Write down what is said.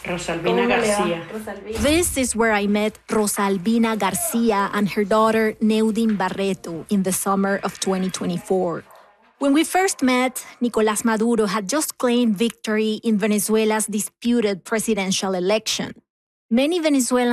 Rosalvina Garcia. This is where I met Rosalvina Garcia and her daughter Neudin Barreto in the summer of 2024. When we first met, Nicolás Maduro had just claimed victory in Venezuela's disputed presidential election. Many Venezuelans